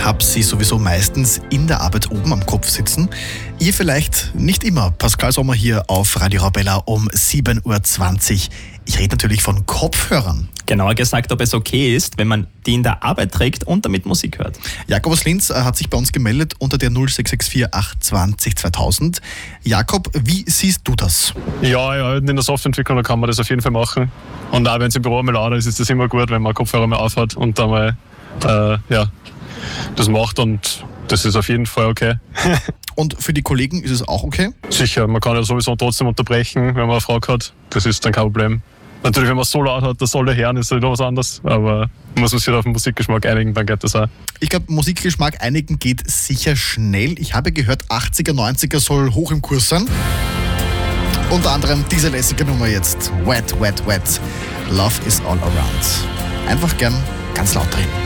habe sie sowieso meistens in der Arbeit oben am Kopf sitzen. Ihr vielleicht nicht immer. Pascal Sommer hier auf Radio Arabella um 7.20 Uhr. Ich rede natürlich von Kopfhörern. Genauer gesagt, ob es okay ist, wenn man die in der Arbeit trägt und damit Musik hört. Jakob aus Linz hat sich bei uns gemeldet unter der 0664 820 2000. Jakob, wie siehst du das? Ja, in der Softwareentwicklung kann man das auf jeden Fall machen. Und auch wenn es im Büro mal laut ist, ist das immer gut, wenn man Kopfhörer mal aufhat und dann mal das macht, und das ist auf jeden Fall okay. Und für die Kollegen ist es auch okay? Sicher, man kann ja sowieso trotzdem unterbrechen, wenn man eine Frage hat. Das ist dann kein Problem. Natürlich, wenn man es so laut hat, das soll der hören, ist wieder was anderes. Aber muss man sich auf den Musikgeschmack einigen, dann geht das auch. Ich glaube, Musikgeschmack einigen geht sicher schnell. Ich habe gehört, 80er, 90er soll hoch im Kurs sein. Unter anderem diese lässige Nummer jetzt. Wet, wet, wet. Love is all around. Einfach gern ganz laut drehen.